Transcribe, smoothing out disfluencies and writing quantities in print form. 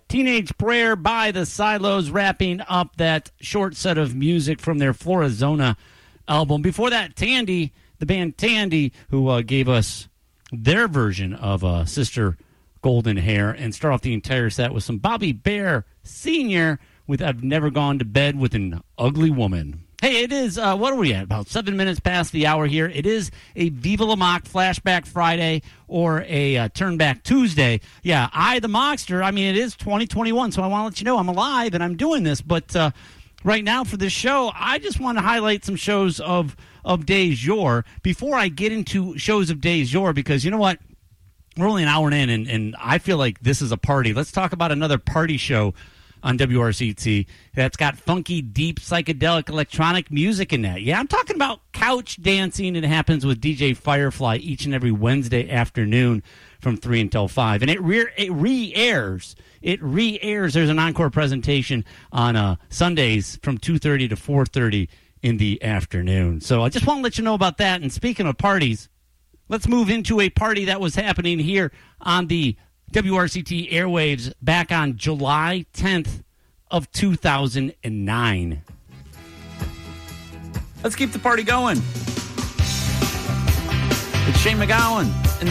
Teenage Prayer by the Silos, wrapping up that short set of music from their Florizona album. Before that, Tandy, the band Tandy, who gave us their version of Sister Golden Hair, and start off the entire set with some Bobby Bare Sr. with I've Never Gone to Bed with an Ugly Woman. Hey, it is, what are we at? About 7 minutes past the hour here. It is a Viva La Mock Flashback Friday or a Turn Back Tuesday. Yeah, the Mockster, I mean, it is 2021, so I want to let you know I'm alive and I'm doing this. But right now for this show, I just want to highlight some shows of days yore before I get into shows of days yore, because you know what? We're only an hour in, and I feel like this is a party. Let's talk about another party show on WRCT that's got funky, deep, psychedelic electronic music in that. Yeah, I'm talking about couch dancing. It happens with DJ Firefly each and every Wednesday afternoon from 3 until 5. And it re-airs. There's an encore presentation on Sundays from 2:30 to 4:30 in the afternoon. So I just want to let you know about that. And speaking of parties, let's move into a party that was happening here on the WRCT airwaves back on July 10th of 2009. Let's keep the party going. It's Shane McGowan.